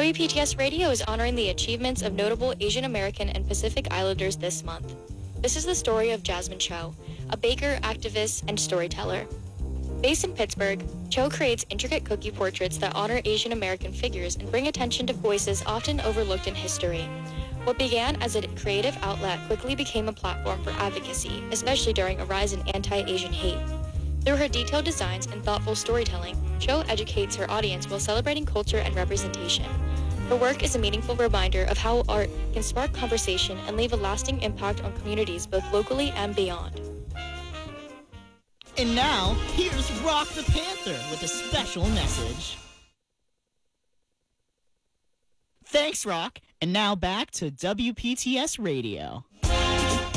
WPTS Radio is honoring the achievements of notable Asian American and Pacific Islanders this month. This is the story of Jasmine Cho, a baker, activist, and storyteller. Based in Pittsburgh, Cho creates intricate cookie portraits that honor Asian American figures and bring attention to voices often overlooked in history. What began as a creative outlet quickly became a platform for advocacy, especially during a rise in anti-Asian hate. Through her detailed designs and thoughtful storytelling, Cho educates her audience while celebrating culture and representation. Her work is a meaningful reminder of how art can spark conversation and leave a lasting impact on communities both locally and beyond. And now, here's Rock the Panther with a special message. Thanks, Rock. And now back to WPTS Radio.